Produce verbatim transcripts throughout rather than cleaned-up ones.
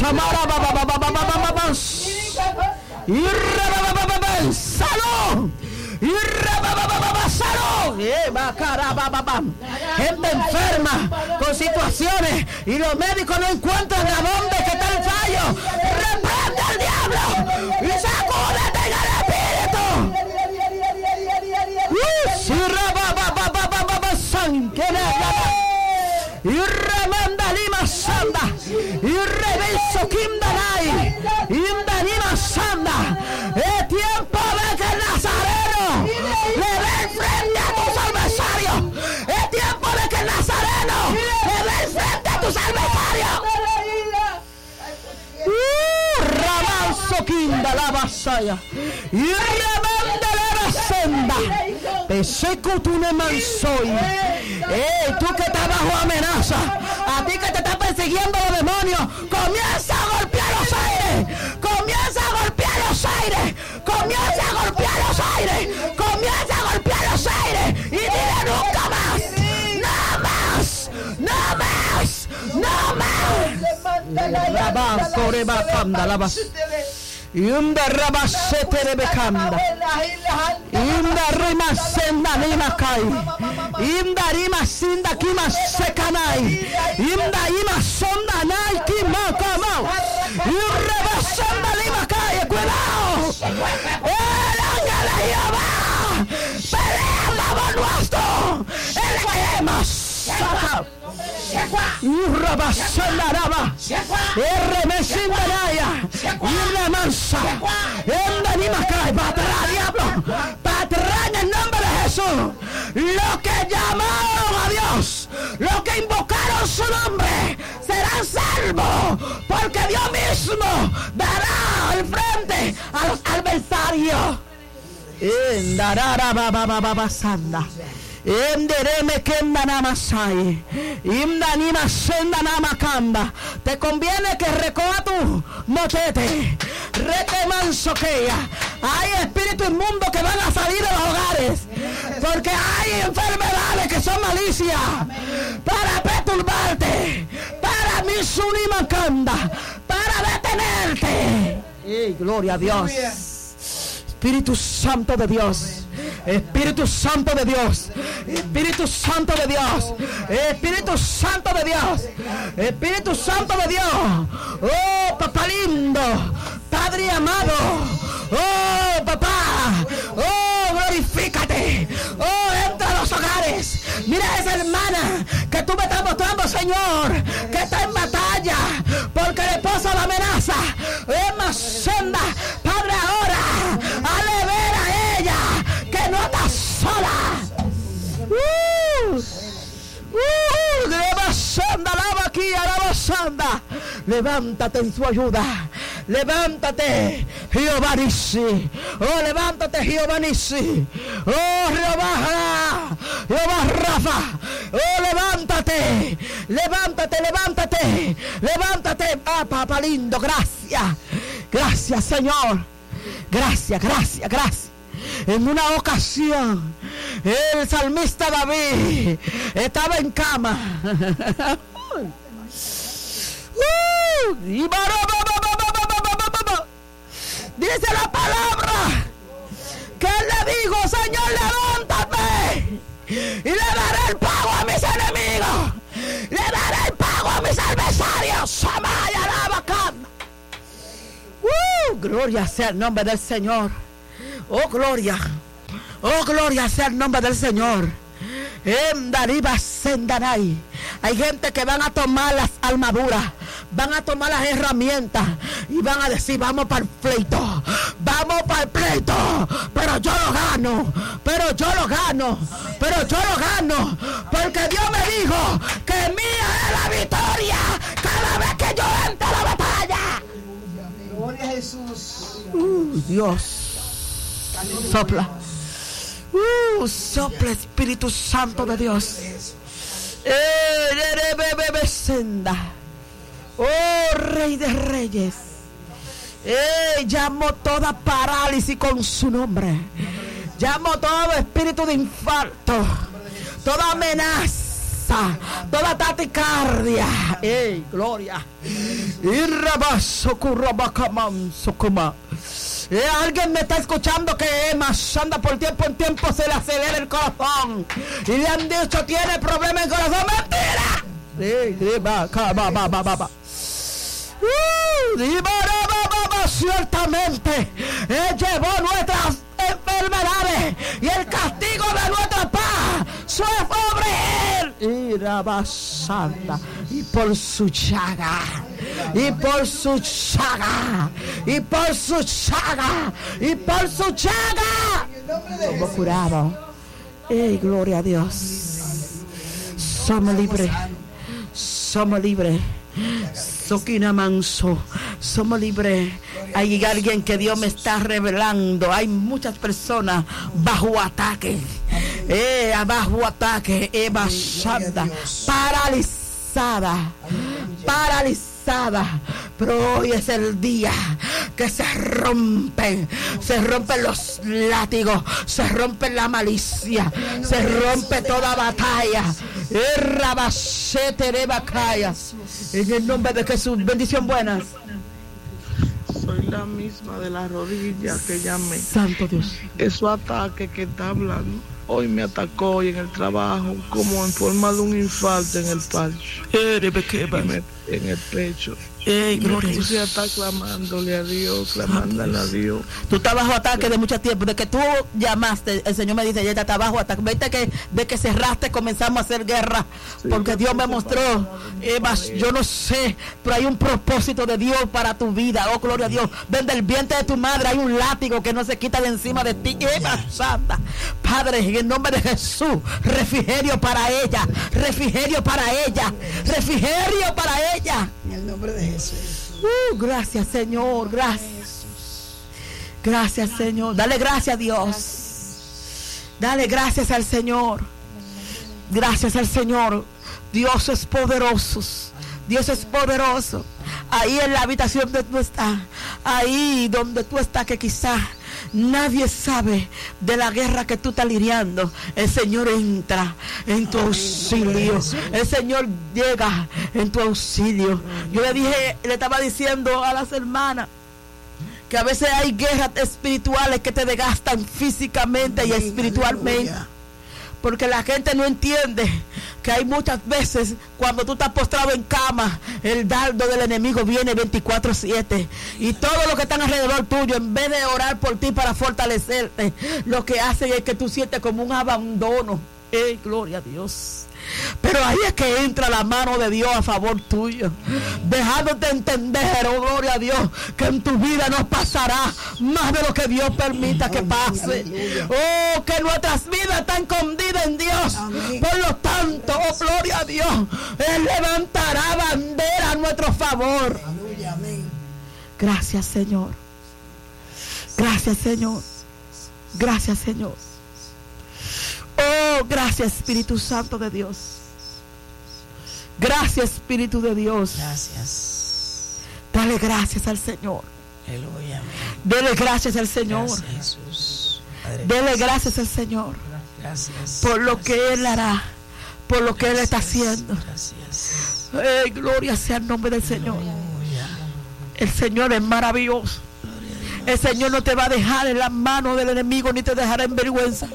Samara baba baba baba baba. Salud. Gente enferma con situaciones y los médicos no encuentran a dónde que está el fallo. Reprende al diablo y sacúdete en el espíritu. Y remanda lima sanda y reviso kimdanai y danima sanda. Es tiempo de que el Nazareno le dé frente a tus adversarios. Es tiempo de que el Nazareno le dé frente a tus adversarios. Uh, Rabanzo Kinda la vasaya y remanda la senda. Pesecutune mansoy. Ey, tú que estás bajo amenaza, a ti que te están persiguiendo los demonios, comienza a golpear los aires, comienza a golpear los aires, comienza a golpear los aires, comienza a golpear los aires y dile nunca más, no más, no más, no más. La va, coreba, canda, la va. Yunda rabasete de becanda. Yunda rima senda lima kai. Yunda rima sinda kima sekanai. Yunda ima sonda nai kima kamau. Yunda rabasenda lima kai. Cuidado. El ángel de Jehová pelea por nuestro. El que hemos sacado. Urrabasanda raba, erremesinda naya, irremansa, endanimakai, patrá diablo, patrá en el nombre de Jesús. Los que llamaron a Dios, los que invocaron su nombre, serán salvos, porque Dios mismo dará al frente a los adversarios. Endararababababasanda. Endereme kenda namasai. Imdanima senda namakamba. Te conviene que recoja tu motete. Rete mansoquea. Hay espíritus inmundos que van a salir de los hogares. Porque hay enfermedades que son malicias. Para perturbarte. Para mi sunimakanda. Para detenerte. ¡Ey, gloria a Dios! Espíritu Santo de Dios. Espíritu Santo de Dios, Espíritu Santo de Dios, Espíritu Santo de Dios, Espíritu Santo de Dios. Oh, papá lindo, Padre amado. Oh, papá. Oh, glorifícate. Oh, entra a los hogares. Mira a esa hermana que tú me estás mostrando, Señor, que está en batalla porque el esposo la amenaza. Es más senda, Padre, ahora ale ver a ella que no está sola. Uh, uh, levántate en su ayuda. Levántate, Jehová Nisi. Oh, levántate, Jehová Nisi. Oh, Jehová, Jehová Rafa. Oh, levántate, levántate, levántate, levántate. Ah, papá lindo, gracias. Gracias, Señor. Gracias, gracias, gracias. En una ocasión, el salmista David estaba en cama. Uh, y dice la palabra que él le dijo: Señor, levántate y le daré el pago a mis enemigos, le daré el pago a mis adversarios. Samaya la bacana. Uh, gloria sea el nombre del Señor. Oh, gloria. Oh, gloria sea el nombre del Señor. Hay gente que van a tomar las armaduras, van a tomar las herramientas y van a decir: vamos para el pleito, vamos para el pleito, pero yo lo gano, pero yo lo gano, pero yo lo gano, porque Dios me dijo que mía es la victoria cada vez que yo entro a la batalla. Gloria a Jesús. Uh, Dios, sopla. Uh, sopla, Espíritu Santo de Dios. Eh, oh, Rey de Reyes. Eh, llamo toda parálisis con su nombre. Llamo todo espíritu de infarto, toda amenaza prisa, toda taquicardia. ¡Ey, gloria! Y rabazo, currabacaman, socoma. Eh, alguien me está escuchando que más anda por tiempo en tiempo se le acelera el corazón y le han dicho tiene problema en el corazón. ¡Mentira! Sí, sí, va, va, va, va, va, va. Uh, y va, va, va, va, ciertamente Él llevó nuestras enfermedades y el castigo de nuestra paz fue sobre Él. Y rabasanda, y por su llaga, y por su llaga, y por su llaga, y por su llaga somos curados. ¡Ey, gloria a Dios! Somos libres, somos libres. Soquina manso, somos libres. Hay alguien que Dios me está revelando. Hay muchas personas bajo ataque, eh, bajo ataque, Eva Shanda, paralizada, paralizada. Pero hoy es el día que se rompen, se rompen los látigos, se rompe la malicia, se rompe toda batalla. En el nombre de Jesús, bendición buenas. Soy la misma de la rodilla que llamé. Santo Dios. Esos ataques que está hablando, hoy me atacó hoy en el trabajo, como en forma de un infarto en el pecho. En el pecho. Ey, gloria me puse a estar clamándole a Dios, clamándole a Dios. Tú estás bajo ataque de mucho tiempo. De que tú llamaste, el Señor me dice, ya está bajo ataque. Viste que de que cerraste comenzamos a hacer guerra. Sí, porque Dios me mostró, Eva, yo no sé, pero hay un propósito de Dios para tu vida. Oh, gloria a Dios. Ven del vientre de tu madre, hay un látigo que no se quita de encima de ti. Eva Santa. Padre, en el nombre de Jesús, refrigerio para ella, refrigerio para ella, refrigerio para ella. En el nombre de Jesús. Uh, gracias, Señor, gracias. Gracias, Señor. Dale gracias a Dios. Dale gracias al Señor. Gracias al Señor. Dios es poderoso. Dios es poderoso. Ahí en la habitación donde tú estás, ahí donde tú estás, que quizás nadie sabe de la guerra que tú estás lidiando, el Señor entra en tu auxilio. El Señor llega en tu auxilio. Yo le dije, le estaba diciendo a las hermanas que a veces hay guerras espirituales que te desgastan físicamente y espiritualmente. Porque la gente no entiende que hay muchas veces cuando tú estás postrado en cama, el dardo del enemigo viene veinticuatro siete. Y todos los que están alrededor tuyo, en vez de orar por ti para fortalecerte, lo que hacen es que tú sientes como un abandono. ¡Eh, gloria a Dios! Pero ahí es que entra la mano de Dios a favor tuyo, dejándote entender, oh gloria a Dios, que en tu vida no pasará más de lo que Dios permita que pase. Oh, que nuestras vidas están escondidas en Dios. Por lo tanto, oh gloria a Dios, Él levantará bandera a nuestro favor. Gracias, Señor. Gracias, Señor. Gracias, Señor. Oh, gracias, Espíritu Santo de Dios. Gracias, Espíritu de Dios. Gracias. Dale gracias al Señor. Aleluya. Dele gracias al Señor. Gracias, Jesús. Padre, Dele gracias. gracias al Señor. Gracias. Por lo Gracias. que Él hará. Por lo que Él está haciendo. Gracias. Hey, gloria sea el nombre del Señor. Aleluya. El Señor es maravilloso. El Señor no te va a dejar en las manos del enemigo ni te dejará en vergüenza.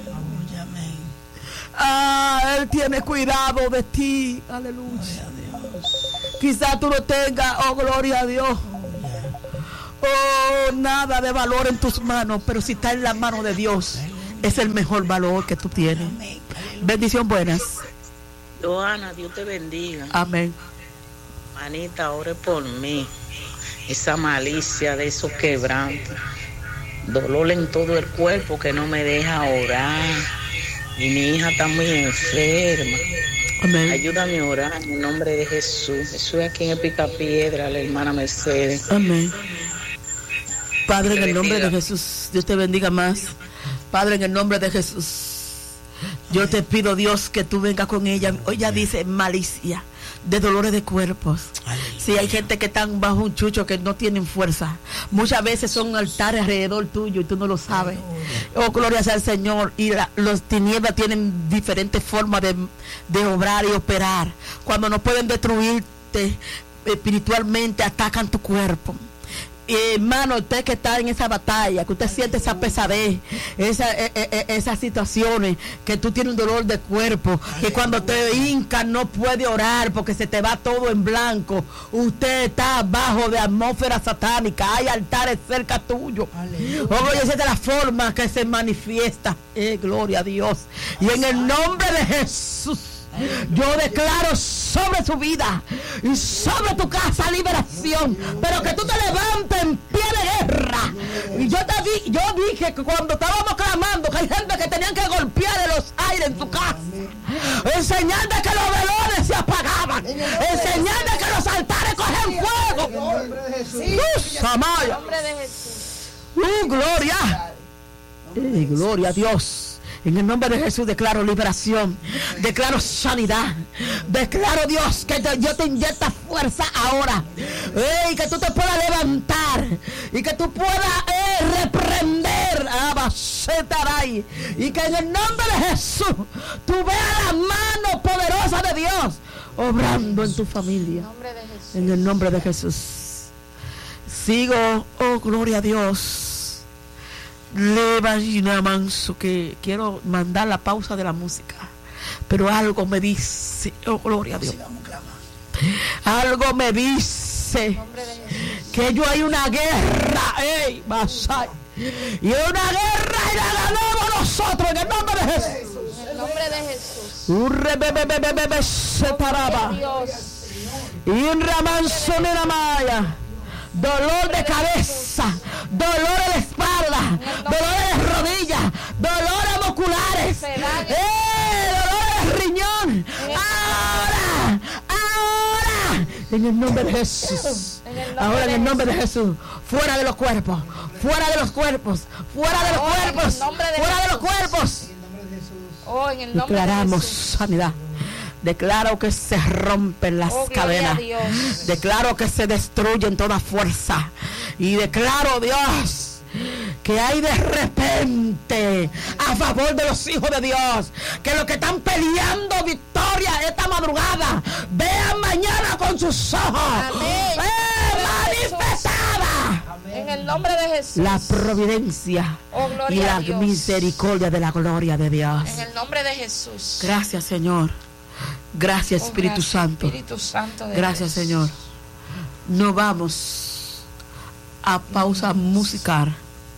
Ah, Él tiene cuidado de ti. Aleluya. Quizás tú no tengas, oh gloria a Dios, oh nada de valor en tus manos, pero si está en la mano de Dios, es el mejor valor que tú tienes. Bendición buenas. Joana, Dios te bendiga. Amén. Manita, ore por mí. Esa malicia de esos quebrantos, dolor en todo el cuerpo que no me deja orar. Y mi hija está muy enferma. Amén. Ayúdame a orar en el nombre de Jesús. Estoy aquí en el Picapiedra, la hermana Mercedes. Amén. Padre, en el nombre de Jesús, Dios te bendiga más. Padre, en el nombre de Jesús, yo te pido, Dios, que tú vengas con ella. Ella dice malicia, de dolores de cuerpos. Sí, hay gente que están bajo un chucho que no tienen fuerza. Muchas veces son altares alrededor tuyo y tú no lo sabes. Oh, gloria sea al Señor. Y la, los tinieblas tienen diferentes formas de, de obrar y operar. Cuando no pueden destruirte espiritualmente, atacan tu cuerpo. Eh, hermano, usted que está en esa batalla, que usted siente esa pesadez, esa, eh, eh, esas situaciones, que tú tienes un dolor de cuerpo, que cuando te hincas no puede orar porque se te va todo en blanco. Usted está bajo de atmósfera satánica, hay altares cerca tuyo. Oh, esa es de la forma que se manifiesta. Eh, gloria a Dios. Y en el nombre de Jesús, yo declaro sobre su vida y sobre tu casa liberación, pero que tú te levantes en pie de guerra. Y yo te di, yo dije que cuando estábamos clamando que hay gente que tenían que golpear en los aires en su casa, en señal de que los velones se apagaban, en señal de que los altares cogen fuego. ¡Uh, Samaya! ¡Uh, gloria! ¡Eh, gloria a Dios! En el nombre de Jesús declaro liberación, declaro sanidad, declaro, Dios, que te, yo te inyecta fuerza ahora, y que tú te puedas levantar y que tú puedas eh, reprender Abasetaray, y que en el nombre de Jesús tú veas la mano poderosa de Dios obrando en tu familia. En el nombre de Jesús sigo. Oh, gloria a Dios. Leva manso, que quiero mandar la pausa de la música, pero algo me dice, oh, gloria a Dios, algo me dice que yo hay una guerra, ey, Masai, y una guerra y la ganamos nosotros en el nombre de Jesús. En el nombre de Jesús. Un rebebebebebe se paraba y un ramanso en la maya. Dolor de cabeza, dolor de espalda, dolor de rodillas, dolores musculares, eh, dolor de riñón. Ahora, ahora, en el nombre de Jesús. Ahora en el nombre de Jesús, fuera de los cuerpos, fuera de los cuerpos, fuera de los cuerpos, fuera de los cuerpos. Declaramos sanidad. Declaro que se rompen las oh, cadenas. Declaro que se destruyen toda fuerza. Y declaro, Dios, que hay de repente a favor de los hijos de Dios, que los que están peleando victoria esta madrugada vean mañana con sus ojos eh, manifestada en el nombre de Jesús la providencia oh, y la misericordia de la gloria de Dios. En el nombre de Jesús. Gracias, Señor. Gracias, Espíritu, oh, gracias, Santo. Espíritu Santo de gracias, Dios. Señor. Nos vamos a pausa musical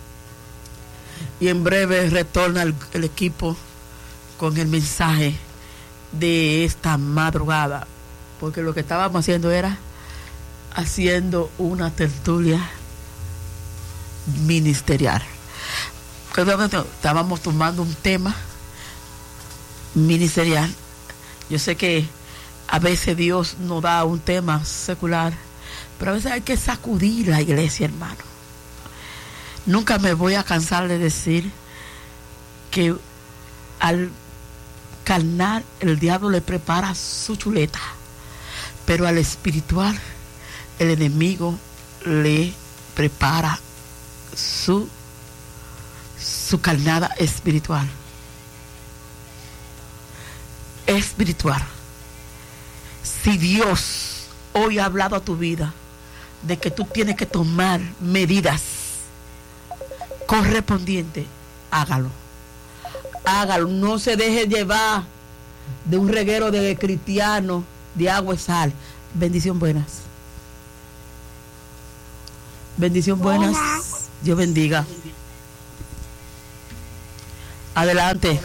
y en breve retorna el, el equipo con el mensaje de esta madrugada, porque lo que estábamos haciendo era haciendo una tertulia ministerial. Estábamos tomando un tema ministerial. Yo sé que a veces Dios nos da un tema secular, pero a veces hay que sacudir la iglesia, hermano. Nunca me voy a cansar de decir que al carnal el diablo le prepara su chuleta, pero al espiritual el enemigo le prepara su, su carnada espiritual. Espiritual. Si Dios hoy ha hablado a tu vida de que tú tienes que tomar medidas correspondientes, hágalo. Hágalo. No se deje llevar de un reguero de cristiano de agua y sal. Bendición buenas. Bendición buenas. Dios bendiga. Adelante.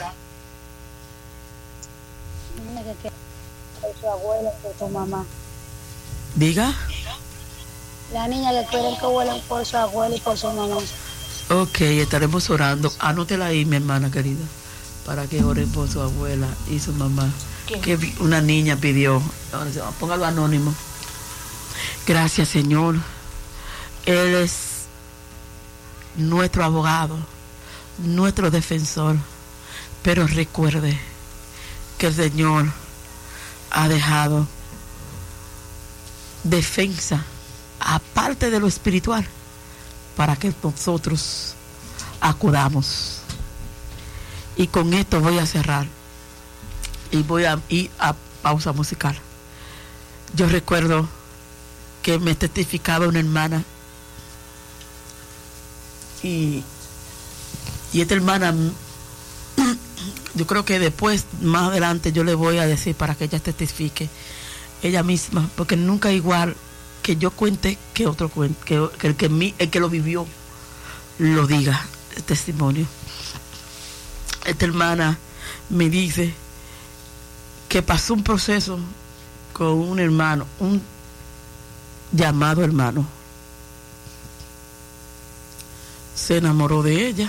Por su abuela y por su mamá. Diga. La niña le quieren que vuelen por su abuela y por su mamá. Ok, estaremos orando. Anótela ahí, mi hermana querida, para que oren por su abuela y su mamá. ¿Qué? Que una niña pidió. Póngalo anónimo. Gracias, Señor. Él es nuestro abogado, nuestro defensor. Pero recuerde que el Señor ha dejado defensa, aparte de lo espiritual, para que nosotros acudamos. Y con esto voy a cerrar y voy a ir a pausa musical. Yo recuerdo que me testificaba una hermana y, y esta hermana, yo creo que después, más adelante, yo le voy a decir para que ella testifique ella misma, porque nunca igual que yo cuente que otro cuente, que, que, el, que mi, el que lo vivió lo diga, el testimonio. Esta hermana me dice que pasó un proceso con un hermano, un llamado hermano. Se enamoró de ella,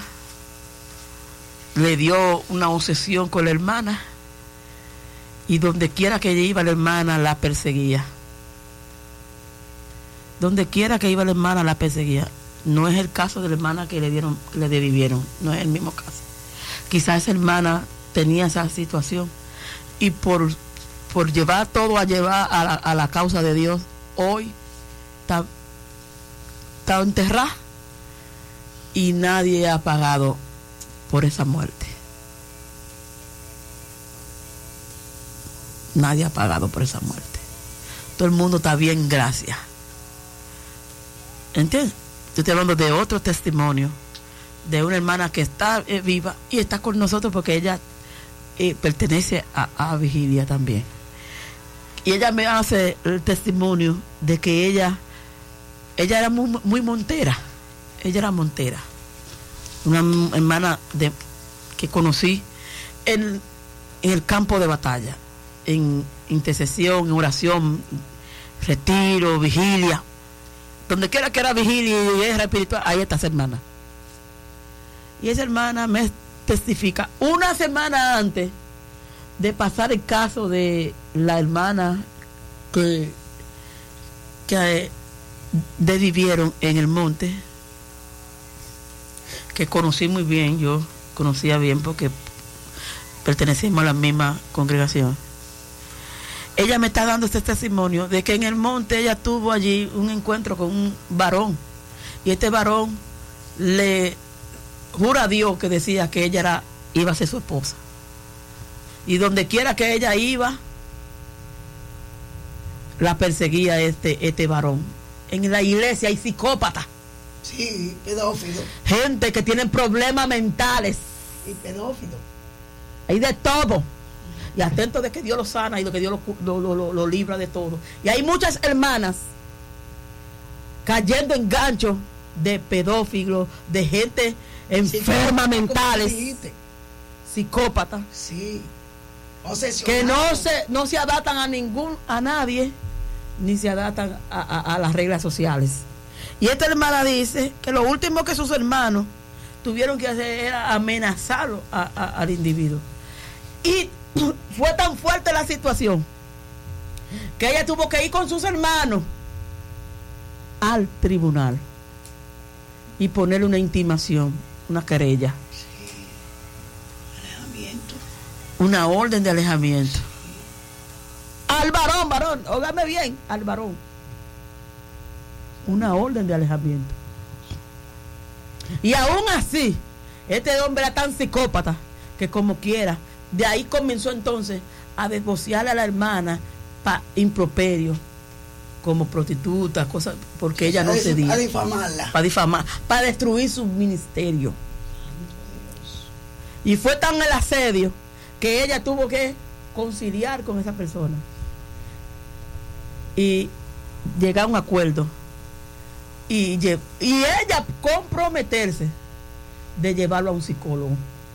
le dio una obsesión con la hermana y donde quiera que ella iba la hermana la perseguía. Donde quiera que iba la hermana la perseguía. No es el caso de la hermana que le dieron, que le devivieron, no es el mismo caso. Quizás esa hermana tenía esa situación y por, por llevar todo a llevar a la, a la causa de Dios, hoy está, está enterrada y nadie ha pagado por esa muerte. Nadie ha pagado por esa muerte. Todo el mundo está bien, gracias. ¿Entiendes? Yo estoy hablando de otro testimonio de una hermana que está eh, viva y está con nosotros porque ella eh, pertenece a, a Vigilia también. Y ella me hace el testimonio de que ella ella era muy, muy montera. Ella era montera. Una hermana de, que conocí en, en el campo de batalla, en intercesión, en oración, retiro, vigilia. Donde quiera que era vigilia y guerra espiritual, ahí está esa hermana. Y esa hermana me testifica una semana antes de pasar el caso de la hermana que, que desvivieron en el monte, que conocí muy bien, yo conocía bien porque pertenecemos a la misma congregación. Ella me está dando este testimonio de que en el monte ella tuvo allí un encuentro con un varón y este varón le jura a Dios que decía que ella era, iba a ser su esposa. Y donde quiera que ella iba, la perseguía este, este varón. En la iglesia hay psicópatas. Sí, pedófilo. Gente que tiene problemas mentales. Y pedófilo. Hay de todo. Y atento de que Dios lo sana y de que Dios lo, lo, lo, lo libra de todo. Y hay muchas hermanas cayendo en ganchos de pedófilos, de gente enferma sí, mentales, psicópatas, sí, que no se, no se adaptan a ningún, a nadie, ni se adaptan a, a, a las reglas sociales. Y esta hermana dice que lo último que sus hermanos tuvieron que hacer era amenazarlo a, a, al individuo. Y fue tan fuerte la situación que ella tuvo que ir con sus hermanos al tribunal y ponerle una intimación, una querella, sí. Alejamiento, una orden de alejamiento, sí. Al varón, varón, óigame bien, al varón, una orden de alejamiento. Y aún así este hombre era tan psicópata que como quiera, de ahí comenzó entonces a desvociarle a la hermana para improperio, como prostituta, cosas, porque ella no se dio. Para difamarla. Para difamar, para destruir su ministerio. Y fue tan el asedio que ella tuvo que conciliar con esa persona y llegar a un acuerdo y, y ella comprometerse de llevarlo a un psicólogo.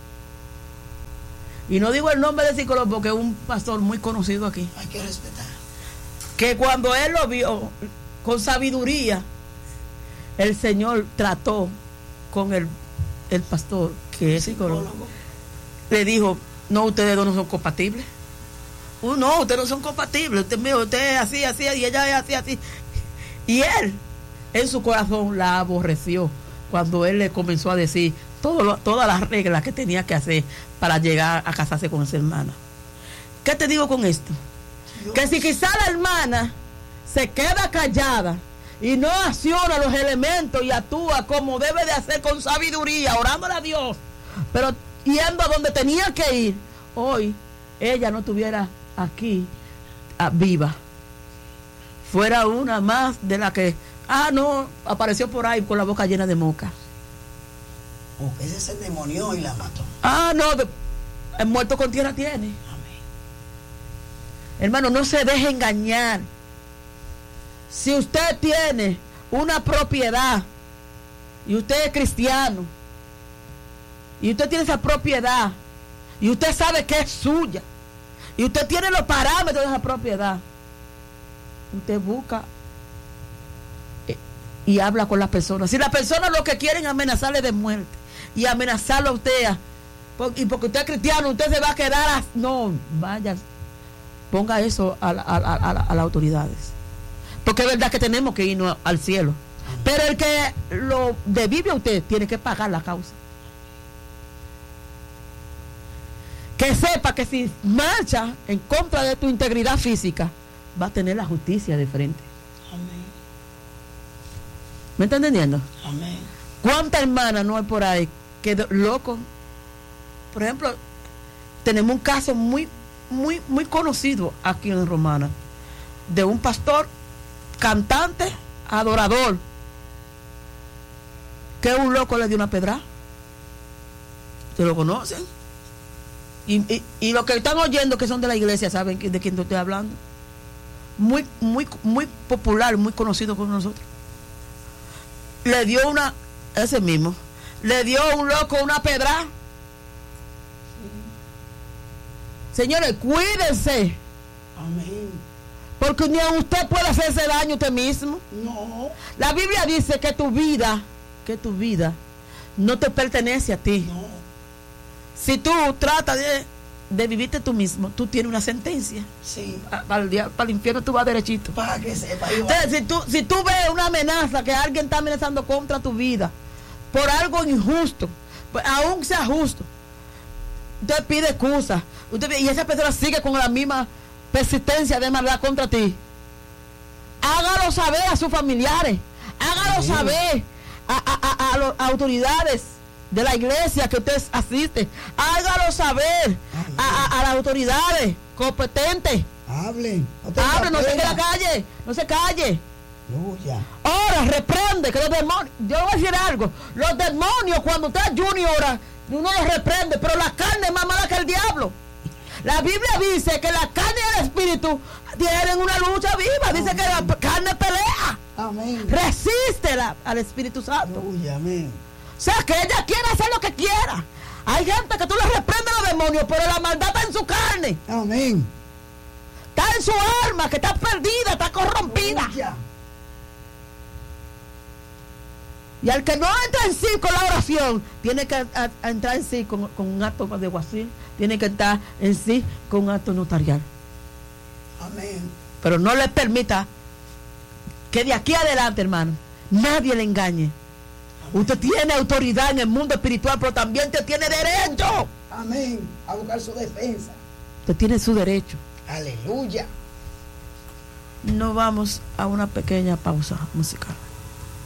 Y no digo el nombre del psicólogo porque es un pastor muy conocido aquí. Hay que respetar. Que cuando él lo vio con sabiduría, el Señor trató con el, el pastor, que es psicólogo. psicólogo. Le dijo, no, ustedes no son compatibles. Uh, no, ustedes no son compatibles. Usted, mío, usted es así, así, y ella es así, así. Y él, en su corazón, la aborreció cuando él le comenzó a decir todo lo, todas las reglas que tenía que hacer para llegar a casarse con esa hermana. ¿Qué te digo con esto? Dios. Que si quizá la hermana se queda callada y no acciona los elementos y actúa como debe de hacer con sabiduría, orándole a Dios, pero yendo a donde tenía que ir, hoy ella no estuviera aquí a, viva. Fuera una más de la que, ah, no, apareció por ahí con la boca llena de moca. Oh, ese se endemonió y la mató. Ah, no, de, el muerto con tierra tiene. Amén. Hermano, no se deje engañar. Si usted tiene una propiedad y usted es cristiano y usted tiene esa propiedad y usted sabe que es suya y usted tiene los parámetros de esa propiedad, usted busca y habla con las personas. Si las personas lo que quieren amenazarle de muerte y amenazarlo a usted, y porque usted es cristiano, usted se va a quedar a, no, vaya, ponga eso a, a, a, a, a las autoridades, porque es verdad que tenemos que irnos al cielo, pero el que lo desvive a usted tiene que pagar la causa. Que sepa que si marcha en contra de tu integridad física, va a tener la justicia de frente. Amén. ¿Me está entendiendo? Amén. ¿Cuántas hermanas no hay por ahí que loco? Por ejemplo, tenemos un caso muy, muy, muy conocido aquí en Romana, de un pastor, cantante, adorador, que un loco le dio una pedra. ¿Ustedes lo conocen? Y, y, y los que están oyendo que son de la iglesia saben de quién te estoy hablando. Muy, muy, muy popular, muy conocido con nosotros. Le dio una, ese mismo, le dio un loco una pedra. Señores, cuídense. Amén. Porque ni a usted puede hacerse daño a usted mismo. No. La Biblia dice que tu vida, que tu vida no te pertenece a ti. No. Si tú tratas de, de vivirte tú mismo, tú tienes una sentencia. Sí. Pa- Para el, dia- para el infierno tú vas derechito. Para que sepa. Yo- Entonces, si tú, si tú ves una amenaza que alguien está amenazando contra tu vida por algo injusto, pues, aún sea justo, usted pide excusa, usted pide- y esa persona sigue con la misma persistencia de maldad contra ti, hágalo saber a sus familiares, hágalo saber a, a, a, a las autoridades de la iglesia que usted asiste, hágalo saber a, a, a las autoridades competentes. Hablen. Abre, no se quede en la calle, no se calle. Aleluya. Ahora reprende que los demonios, yo le voy a decir algo, los demonios cuando usted ayuna y ora, uno los reprende, pero la carne es más mala que el diablo. La Biblia dice que la carne y el espíritu tienen una lucha viva, dice que la carne pelea, Amén. resiste la- al Espíritu Santo. Aleluya. Amén. O sea que ella quiere hacer lo que quiera. Hay gente que tú le reprendes a los demonios, pero la maldad está en su carne, Amén. está en su alma, que está perdida, está corrompida. Aleluya. Y al que no entra en sí con la oración, tiene que a- a entrar en sí con, con un acto de guacil, tiene que estar en sí con un acto notarial. Amén. Pero no le permita que de aquí adelante, hermano, nadie le engañe. Usted tiene autoridad en el mundo espiritual, pero también te tiene derecho. Amén. A buscar su defensa. Usted tiene su derecho. Aleluya. No vamos a una pequeña pausa musical.